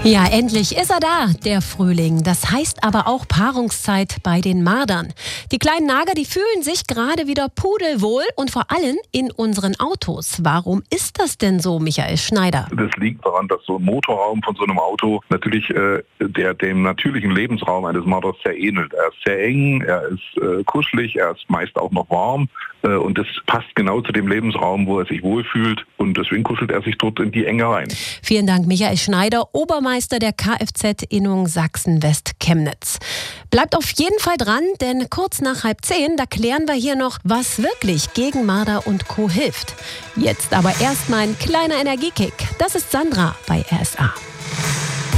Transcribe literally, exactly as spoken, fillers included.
Ja, endlich ist er da, der Frühling. Das heißt aber auch Paarungszeit bei den Mardern. Die kleinen Nager, die fühlen sich gerade wieder pudelwohl und vor allem in unseren Autos. Warum ist das denn so, Michael Schneider? Das liegt daran, dass so ein Motorraum von so einem Auto natürlich äh, der, dem natürlichen Lebensraum eines Marders sehr ähnelt. Er ist sehr eng, er ist äh, kuschelig, er ist meist auch noch warm äh, und das passt genau zu dem Lebensraum, wo er sich wohlfühlt, und deswegen kuschelt er sich dort in die Enge rein. Vielen Dank, Michael Schneider, Obermeister der Kfz-Innung Sachsen-West-Chemnitz. Bleibt auf jeden Fall dran, denn kurz nach halb zehn, da klären wir hier noch, was wirklich gegen Marder und Co. hilft. Jetzt aber erstmal ein kleiner Energiekick. Das ist Sandra bei R S A.